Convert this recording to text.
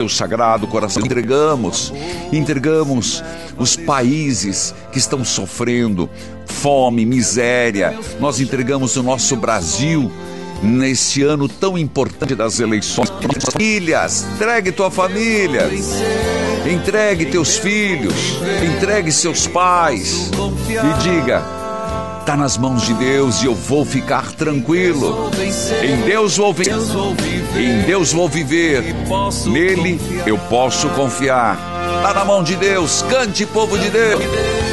sagrado coração, entregamos os países que estão sofrendo fome, miséria. Nós entregamos o nosso Brasil nesse ano tão importante das eleições. Famílias, entregue tua família, entregue teus filhos, entregue seus pais e diga: está nas mãos de Deus e eu vou ficar tranquilo. Em Deus vou viver, em Deus vou viver, nele eu posso confiar. Está na mão de Deus. Cante, povo de Deus.